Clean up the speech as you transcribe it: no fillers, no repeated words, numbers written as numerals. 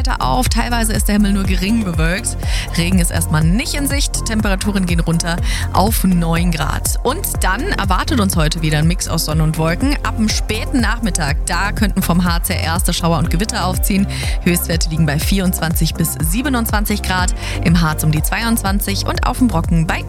weiter auf. Teilweise ist der Himmel nur gering bewölkt. Regen ist erstmal nicht in Sicht. Temperaturen gehen runter auf 9 Grad. Und dann erwartet uns heute wieder ein Mix aus Sonne und Wolken. Ab dem späten Nachmittag, da könnten vom Harz her erste Schauer und Gewitter aufziehen. Höchstwerte liegen bei 24 bis 27 Grad. Im Harz um die 22 und auf dem Brocken bei